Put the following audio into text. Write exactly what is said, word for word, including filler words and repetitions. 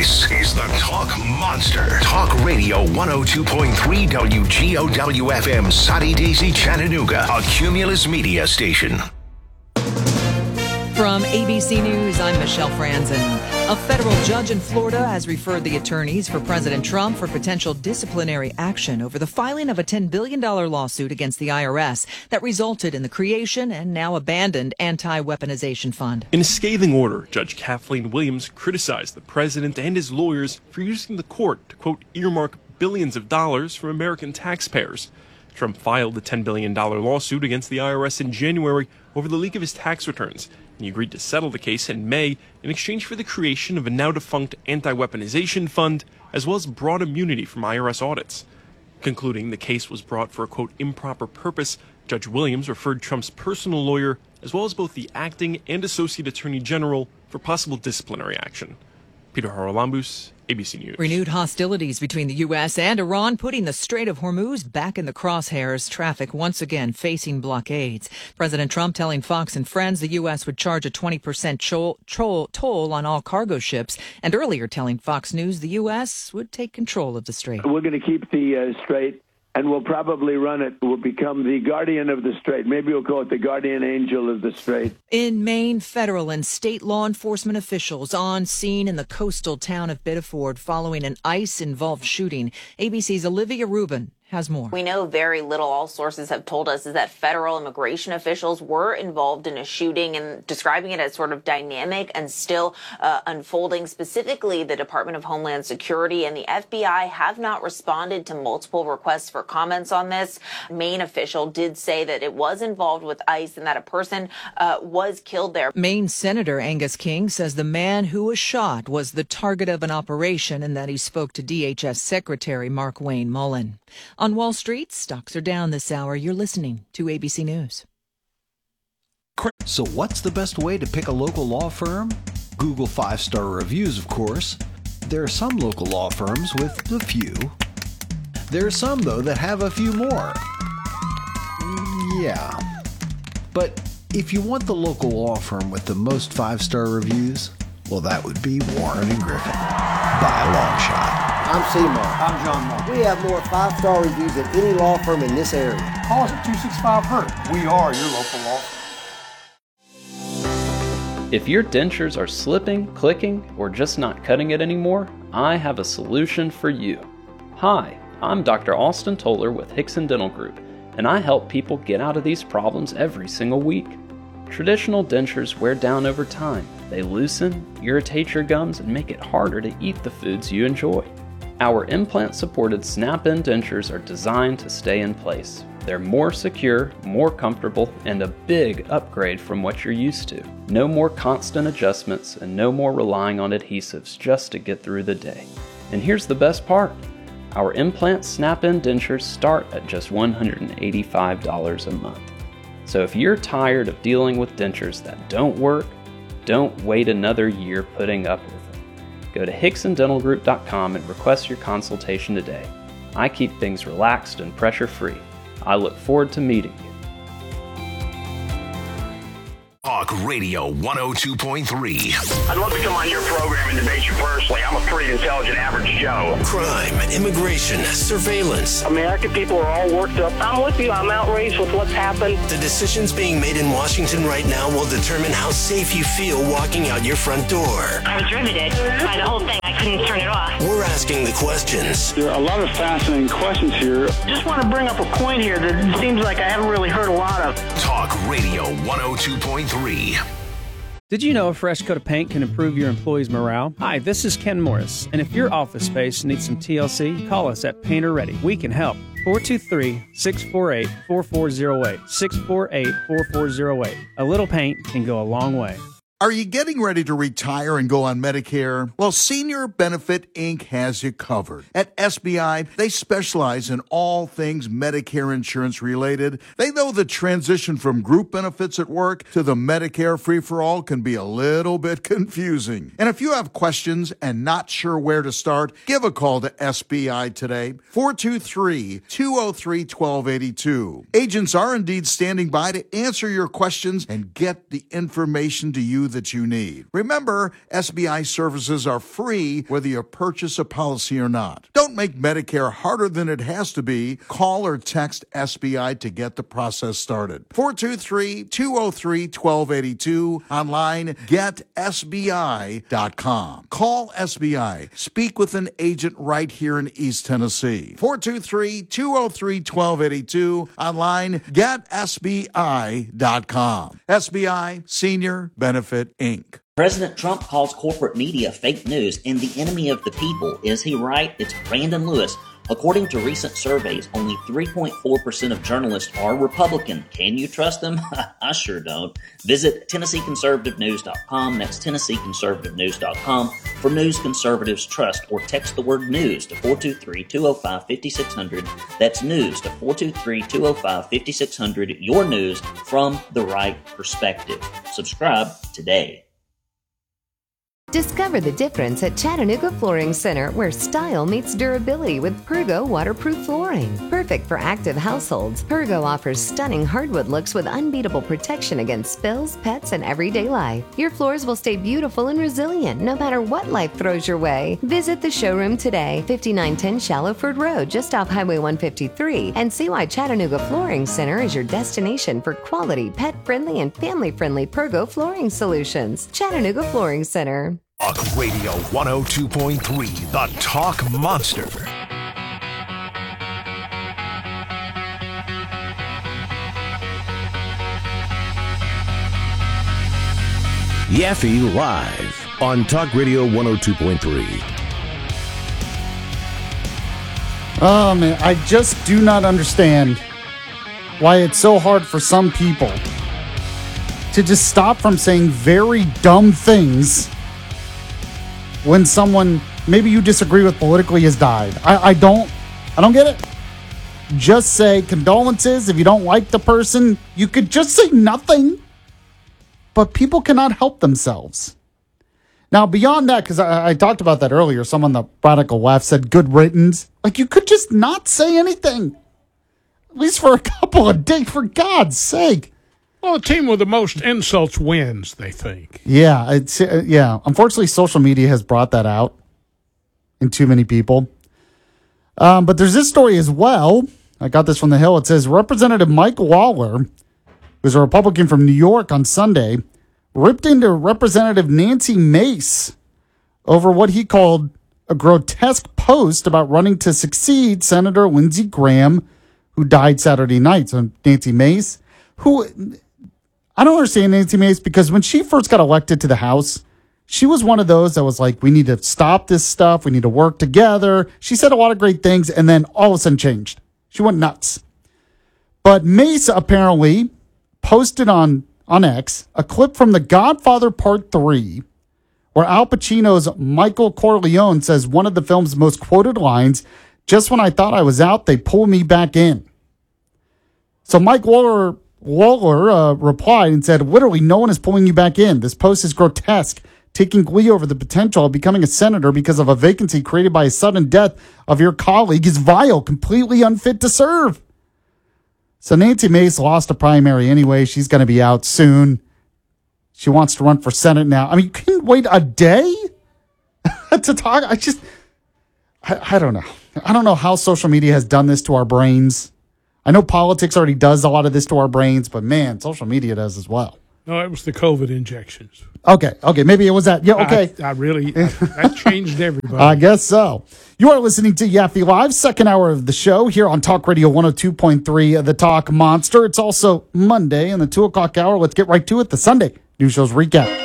This is the Talk Monster. Talk Radio one oh two point three W G O W F M, Soddy Daisy, Chattanooga, a Cumulus media station. From A B C News, I'm Michelle Franzen. A federal judge in Florida has referred the attorneys for President Trump for potential disciplinary action over the filing of a ten billion dollars lawsuit against the I R S that resulted in the creation and now abandoned anti-weaponization fund. In a scathing order, Judge Kathleen Williams criticized the president and his lawyers for using the court to, quote, earmark billions of dollars from American taxpayers. Trump filed the ten billion dollars lawsuit against the I R S in January over the leak of his tax returns. He agreed to settle the case in May in exchange for the creation of a now-defunct anti-weaponization fund, as well as broad immunity from I R S audits. Concluding the case was brought for a, quote, improper purpose, Judge Williams referred Trump's personal lawyer, as well as both the acting and associate attorney general, for possible disciplinary action. Peter Haralambous, A B C News. Renewed hostilities between the U S and Iran putting the Strait of Hormuz back in the crosshairs, traffic once again facing blockades. President Trump telling Fox and Friends the U S would charge a twenty percent toll, toll, toll on all cargo ships, and earlier telling Fox News the U S would take control of the strait. We're going to keep the uh, strait, and we'll probably run it. We'll become the guardian of the strait. Maybe we'll call it the guardian angel of the strait. In Maine, federal and state law enforcement officials on scene in the coastal town of Biddeford following an ICE-involved shooting. A B C's Olivia Rubin has more. We know very little. All sources have told us is that federal immigration officials were involved in a shooting and describing it as sort of dynamic and still uh, unfolding. Specifically, the Department of Homeland Security and the F B I have not responded to multiple requests for comments on this. Maine official did say that it was involved with ICE and that a person uh, was killed there. Maine Senator Angus King says the man who was shot was the target of an operation and that he spoke to D H S Secretary Markwayne Mullin. On Wall Street, stocks are down this hour. You're listening to A B C News. So what's the best way to pick a local law firm? Google five-star reviews, of course. There are some local law firms with a few. There are some, though, that have a few more. Yeah. But if you want the local law firm with the most five-star reviews, well, that would be Warren and Griffin, by a long shot. I'm Seymour. I'm John Moore. We have more five-star reviews than any law firm in this area. Call us at two six five Hurt. We are your local law firm. If your dentures are slipping, clicking, or just not cutting it anymore, I have a solution for you. Hi, I'm Doctor Austin Toller with Hickson Dental Group, and I help people get out of these problems every single week. Traditional dentures wear down over time. They loosen, irritate your gums, and make it harder to eat the foods you enjoy. Our implant-supported snap-in dentures are designed to stay in place. They're more secure, more comfortable, and a big upgrade from what you're used to. No more constant adjustments and no more relying on adhesives just to get through the day. And here's the best part. Our implant snap-in dentures start at just one hundred eighty-five dollars a month. So if you're tired of dealing with dentures that don't work, don't wait another year putting up with them. Go to Hickson Dental Group dot com and request your consultation today. I keep things relaxed and pressure-free. I look forward to meeting you. Talk Radio one oh two point three. I'd love to come on your program and debate you personally. I'm a pretty intelligent average Joe. Crime, immigration, surveillance. American people are all worked up. I'm with you. I'm outraged with what's happened. The decisions being made in Washington right now will determine how safe you feel walking out your front door. I was riveted by the whole thing. I couldn't turn it off. We're asking the questions. There are a lot of fascinating questions here. Just want to bring up a point here that it seems like I haven't really heard a lot of. Talk Radio one oh two point three. Did you know a fresh coat of paint can improve your employees' morale? Hi, this is Ken Morris, and if your office space needs some T L C, call us at Painter Ready. We can help. four two three, six four eight, four four zero eight. six four eight, four four zero eight. A little paint can go a long way. Are you getting ready to retire and go on Medicare? Well, Senior Benefit Incorporated has you covered. At S B I, they specialize in all things Medicare insurance related. They know the transition from group benefits at work to the Medicare free-for-all can be a little bit confusing. And if you have questions and not sure where to start, give a call to S B I today, four two three, two oh three, one two eight two. Agents are indeed standing by to answer your questions and get the information to you review that you need. Remember, S B I services are free whether you purchase a policy or not. Don't make Medicare harder than it has to be. Call or text S B I to get the process started. four two three, two oh three, one two eight two. Online, get S B I dot com. Call S B I. Speak with an agent right here in East Tennessee. four two three, two oh three, one two eight two. Online, get S B I dot com. S B I, Senior Benefit, Incorporated. President Trump calls corporate media fake news and the enemy of the people. Is he right? It's Brandon Lewis. According to recent surveys, only three point four percent of journalists are Republican. Can you trust them? I sure don't. Visit Tennessee Conservative News dot com. That's Tennessee Conservative News dot com for news conservatives trust, or text the word news to four two three, two oh five, five six zero zero. That's news to four two three, two oh five, five six zero zero. Your news from the right perspective. Subscribe today. Discover the difference at Chattanooga Flooring Center, where style meets durability with Pergo waterproof flooring. Perfect for active households, Pergo offers stunning hardwood looks with unbeatable protection against spills, pets, and everyday life. Your floors will stay beautiful and resilient no matter what life throws your way. Visit the showroom today, fifty-nine ten Shallowford Road, just off Highway one fifty-three, and see why Chattanooga Flooring Center is your destination for quality, pet-friendly, and family-friendly Pergo flooring solutions. Chattanooga Flooring Center. Talk Radio one oh two point three, the Talk Monster. Yaffe Live on Talk Radio one oh two point three. Oh, man, I just do not understand why it's so hard for some people to just stop from saying very dumb things when someone maybe you disagree with politically has died. I, I don't I don't get it. Just say condolences. If you don't like the person, you could just say nothing. But people cannot help themselves. Now, beyond that, because I, I talked about that earlier, someone on the radical left said good riddance. Like, you could just not say anything. At least for a couple of days, for God's sake. Well, the team with the most insults wins, they think. Yeah, it's uh, yeah. Unfortunately, social media has brought that out in too many people. Um, but there's this story as well. I got this from The Hill. It says Representative Mike Lawler, who's a Republican from New York, on Sunday, ripped into Representative Nancy Mace over what he called a grotesque post about running to succeed Senator Lindsey Graham, who died Saturday night. So Nancy Mace, who... I don't understand Nancy Mace, because when she first got elected to the House, she was one of those that was like, we need to stop this stuff. We need to work together. She said a lot of great things, and then all of a sudden changed. She went nuts. But Mace apparently posted on, on X a clip from The Godfather Part three, where Al Pacino's Michael Corleone says one of the film's most quoted lines, "Just when I thought I was out, they pulled me back in." So Mike Lawler... Lawler uh, replied and said, "Literally, no one is pulling you back in. This post is grotesque, taking glee over the potential of becoming a senator because of a vacancy created by a sudden death of your colleague is vile, completely unfit to serve." So Nancy Mace lost a primary anyway. She's going to be out soon. She wants to run for Senate now. I mean, you couldn't wait a day to talk. I just, I, I don't know. I don't know how social media has done this to our brains. I know politics already does a lot of this to our brains, but man, social media does as well. No, it was the COVID injections. Okay, okay, maybe it was that. Yeah, okay. I, I really, I, that changed everybody. I guess so. You are listening to Yaffe Live, second hour of the show here on Talk Radio one oh two point three, The Talk Monster. It's also Monday in the two o'clock hour. Let's get right to it, the Sunday News Show's recap.